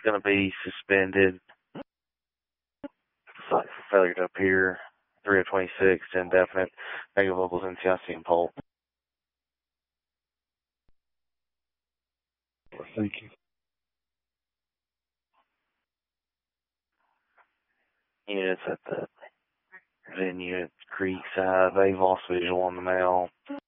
going to be suspended. Site for failure to appear. 3 of 26, indefinite. Negative levels NCIC and poll. Thank you. Units at the venue at Creekside. They've lost visual on the mail.